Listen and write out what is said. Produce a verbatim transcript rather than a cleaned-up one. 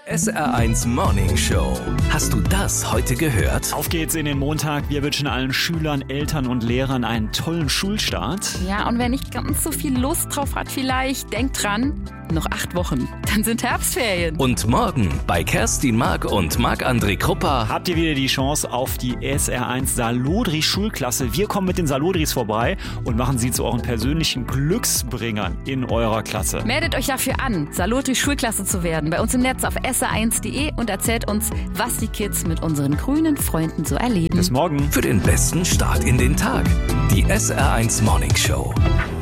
S R eins Morning Show. Hast du das heute gehört? Auf geht's in den Montag. Wir wünschen allen Schülern, Eltern und Lehrern einen tollen Schulstart. Ja, und wer nicht ganz so viel Lust drauf hat vielleicht, denkt dran, noch acht Wochen, dann sind Herbstferien. Und morgen bei Kerstin Mark und Marc-André Krupper Habt ihr wieder die Chance auf die S R eins Salodri Schulklasse. Wir kommen mit den Salodris vorbei und machen sie zu euren persönlichen Glücksbringern in eurer Klasse. Meldet euch dafür an, Salodri Schulklasse zu werden, bei uns im Netz auf S R eins punkt de und erzählt uns, was die Kids mit unseren grünen Freunden so erleben. Bis morgen. für den besten Start in den Tag. Die S R eins Morning Show.